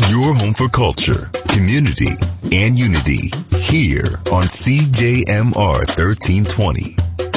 Your home for culture, community, and unity here on CJMR 1320.